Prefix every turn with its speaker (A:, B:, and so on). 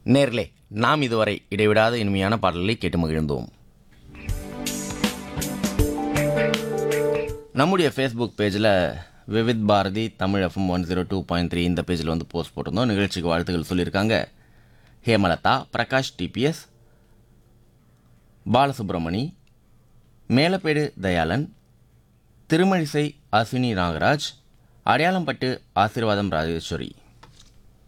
A: நேர்களே, நாம் இதுவரை இடைவிடாத இனிமையான பாடல்களை கேட்டு மகிழ்ந்தோம். நம்முடைய ஃபேஸ்புக் பேஜில் விவித் பாரதி தமிழ் எஃப்எம் 102.3 இந்த பேஜில் வந்து போஸ்ட் போட்டிருந்தோம். நிகழ்ச்சிக்கு வாழ்த்துக்கள் சொல்லியிருக்காங்க ஹேமலதா, பிரகாஷ் டிபிஎஸ், பாலசுப்ரமணி, மேலப்பேடு தயாளன், திருமழிசை அஸ்வினி நாகராஜ், அடையாளம்பட்டு ஆசீர்வாதம் ராஜேஸ்வரி.